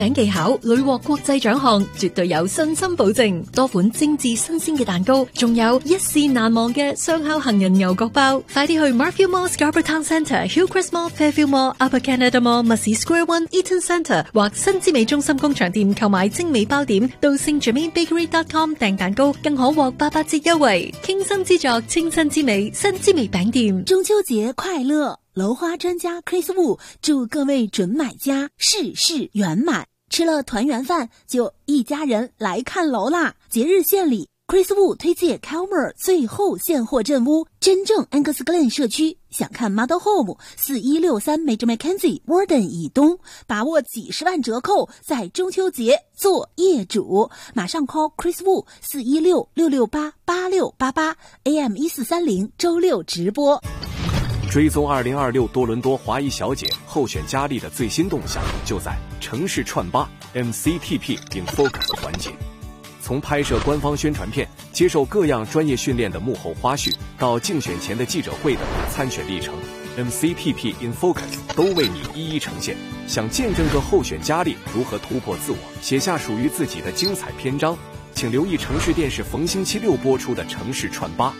餅技巧屢獲國際獎項，絕對有信心保證。多款精緻新鮮嘅蛋糕，仲有一試難忘嘅雙烤杏仁牛角包。快啲去 Marfield Mall Scarborough Town Centre、Hillcrest Mall、Fairfield Mall、Upper Canada Mall、Mussey Square One、Eaton Centre 或新之美中心工場店購買精美包點，到 SaintGermainBakery.com 訂蛋糕，更可獲88折優惠。傾身之作，清新之美，新之美餅店。 中秋節快樂！樓花專家 Chris Wu 祝各位準買家事事圓滿。吃了團圓飯，就一家人來看樓啦！節日獻禮 ，Chris Wu 推介 Calmer 最後現貨鎮屋，真正 Angus Glen 社區。想看 Model Home 4163 Major Mackenzie Warden 以東，把握幾十萬折扣，在中秋節做業主。馬上 call Chris Wu 416-668-8688 AM 1430周六直播。 追蹤2026多倫多華裔小姐候選佳麗的最新動向，就在城市串吧 MCTP in Focus 環節。從拍攝官方宣傳片、接受各樣專業訓練的幕後花絮，到競選前的記者會的參選歷程， MCTP in Focus 都為你一一呈現。想見證個候選佳麗如何突破自我，寫下屬於自己的精彩篇章，請留意城市電視逢星期六播出的城市串吧。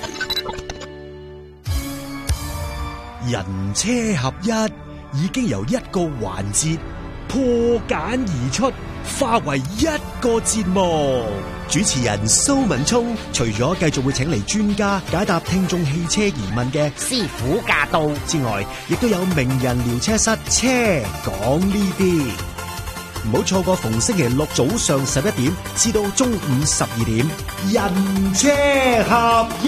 人車合一已經由一個環節破繭而出，化為一個節目。主持人蘇文聰除咗繼續會請嚟專家解答聽眾汽車疑問嘅師傅駕到之外，亦都有名人聊車室車講呢啲。唔好錯過逢星期六早上11點至到中午12點，人車合一。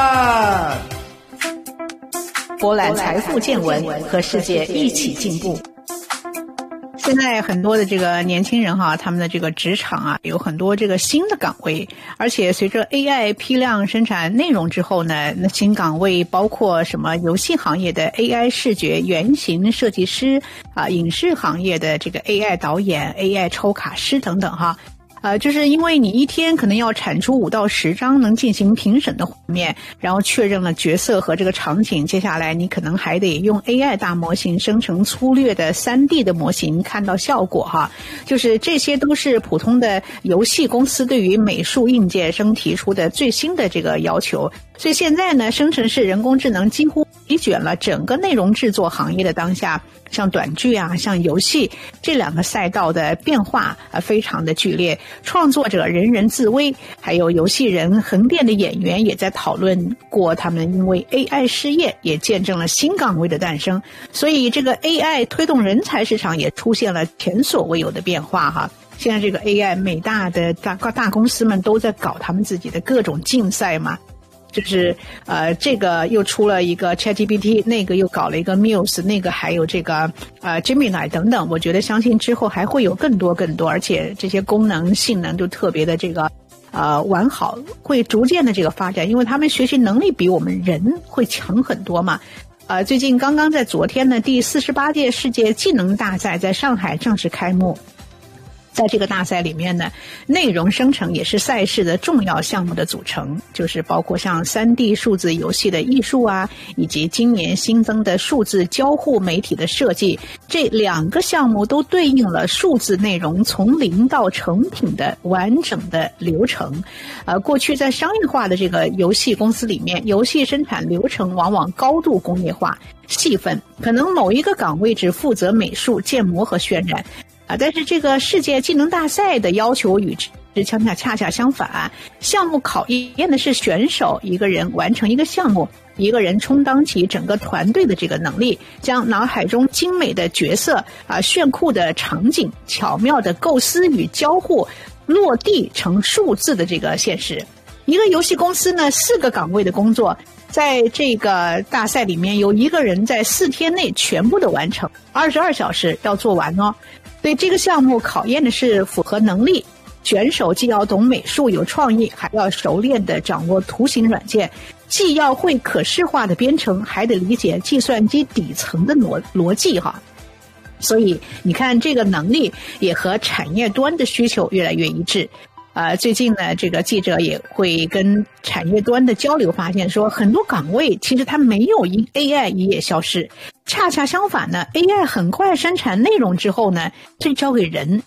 博覽財富見聞，和世界一起進步。現在很多的這個年輕人哈，他們的這個職場啊，有很多這個新的崗位，而且隨着 AI 批量生產內容之後呢，那新崗位包括什麼遊戲行業的 AI 視覺原型設計師啊，影視行業的這個 AI 導演、AI 抽卡師等等哈。就是因為你一天可能要產出5到10張能進行評審的畫面，然後確認了角色和這個場景，接下來你可能還得用 AI 大模型生成粗略的 3D 的模型看到效果哈。就是這些都是普通的遊戲公司對於美術硬件生提出的最新的這個要求。所以現在呢，生成式人工智能幾乎席捲了整個內容製作行業的當下，像短劇啊，像遊戲這兩個賽道的變化非常的劇烈。創作者人人自危，還有遊戲人橫店的演員也在討論過，他們因為 AI 失業，也見證了新崗位的誕生。所以這個 AI 推動人才市場也出現了前所未有的變化哈。現在這個 AI 美大的大公司們都在搞他們自己的各種競賽嘛。就是這個又出了一個 ChatGPT， 那個又搞了一個 Muse， 那個還有這個Gemini 等等，我覺得相信之後還會有更多，而且這些功能性能都特別的這個完好，會逐漸的這個發展，因為他們學習能力比我們人會強很多嘛。最近剛剛在昨天呢，第48屆世界技能大賽在上海正式開幕。在這個大賽裡面呢，內容生成也是賽事的重要項目的組成，就是包括像 3D 數字遊戲的藝術啊，以及今年新增的數字交互媒體的設計，這兩個項目都對應了數字內容從零到成品的完整的流程。過去在商業化的這個遊戲公司裡面，遊戲生產流程往往高度工業化細分，可能某一個崗位只負責美術、建模和渲染。但是這個世界技能大賽的要求與之恰恰相反，項目考驗的是選手一個人完成一個項目，一個人充當起整個團隊的這個能力，將腦海中精美的角色炫酷的場景、巧妙的構思與交互落地成數字的這個現實。一個遊戲公司呢，4個崗位的工作，在這個大賽裡面有一個人在4天內全部的完成，22小時要做完哦。所以這個項目考驗的是符合能力，選手既要懂美術有創意，還要熟練的掌握圖形軟件，既要會可視化的編程，還得理解計算機底層的邏輯哈。所以你看這個能力也和產業端的需求越來越一致。最近呢，這個記者也會跟產業端的交流，發現說很多崗位其實它沒有因 AI 一夜消失，恰恰相反呢 ，AI 很快生產內容之後呢，這交給人